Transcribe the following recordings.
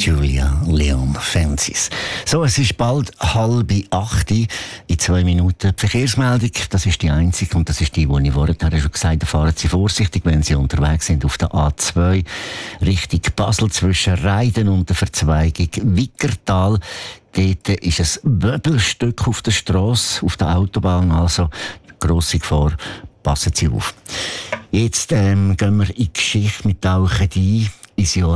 Julia Leon Fences. So, es ist bald 7:30. In 2 Minuten die Verkehrsmeldung. Das ist die einzige und das ist die ich vorher schon gesagt habe. Fahren Sie vorsichtig, wenn Sie unterwegs sind auf der A2 Richtung Basel zwischen Reiden und der Verzweigung Wickertal. Dort ist ein Wöbelstück auf der Strasse, auf der Autobahn, also grosse Gefahr. Passen Sie auf. Jetzt gehen wir in die Geschichte mit Tauchen ein. Ins Jahr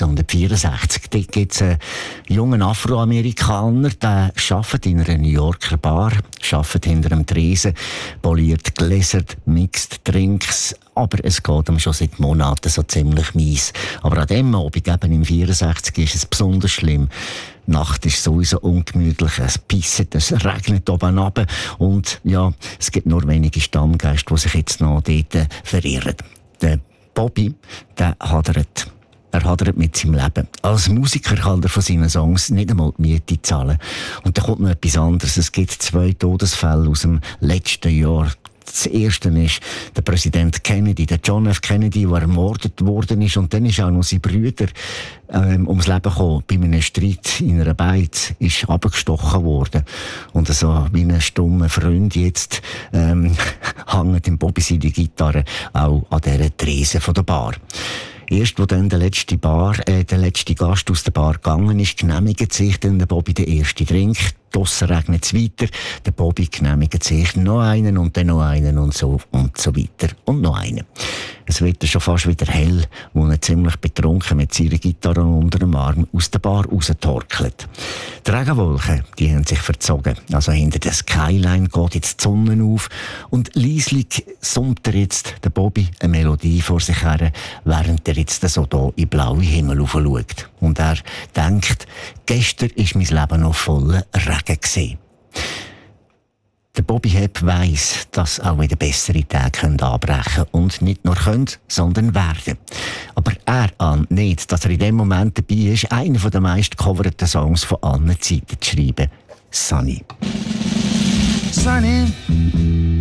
1964. Dort gibt es einen jungen Afroamerikaner, der arbeitet in einer New Yorker Bar, arbeitet hinter einem Tresen, poliert Gläser, mixt Drinks, aber es geht ihm schon seit Monaten so ziemlich mies. Aber an dem Abend, eben im 64, ist es besonders schlimm. Die Nacht ist sowieso ungemütlich, es pisst, es regnet oben runter und ja, es gibt nur wenige Stammgäste, die sich jetzt noch dort verirren. Der Bobby, der hadert. Er hadert mit seinem Leben. Als Musiker kann er von seinen Songs nicht einmal die Miete zahlen. Und da kommt noch etwas anderes. Es gibt 2 Todesfälle aus dem letzten Jahr. Das erste ist der Präsident Kennedy, der John F. Kennedy, der ermordet worden ist. Und dann ist auch noch sein Bruder ums Leben gekommen. Bei einem Streit in einer Beiz ist abgestochen worden. Und so wie ein stummer Freund jetzt hängt im Bobby seine Gitarre auch an dieser Trese von der Bar. Erst, wo dann der letzte Gast aus der Bar gegangen ist, genehmigt sich dann der Bobby den ersten Drink. Draussen regnet es weiter. Der Bobby genehmigt sich noch einen und dann noch einen und so weiter. Und noch einen. Es wird schon fast wieder hell, wo er ziemlich betrunken mit seiner Gitarre unter dem Arm aus der Bar raustorkelt. Die Regenwolken, die haben sich verzogen. Also hinter der Skyline geht jetzt die Sonne auf und leislich summt er jetzt der Bobby eine Melodie vor sich her, während er jetzt so hier in den blauen Himmel schaut. Und er denkt, gestern war mein Leben noch voller Regen gewesen. Der Bobby Hepp weiss, dass auch wieder bessere Tage anbrechen können. Und nicht nur können, sondern werden. Aber er ahnt nicht, dass er in dem Moment dabei ist, einen der meist coverten Songs von allen Zeiten zu schreiben. Sunny. Sunny.